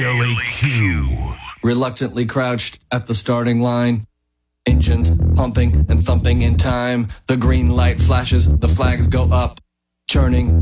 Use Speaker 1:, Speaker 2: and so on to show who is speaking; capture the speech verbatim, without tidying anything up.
Speaker 1: Daily Q.
Speaker 2: Reluctantly crouched at the starting line. Engines pumping and thumping in time. The green light flashes, the flags go up. Churning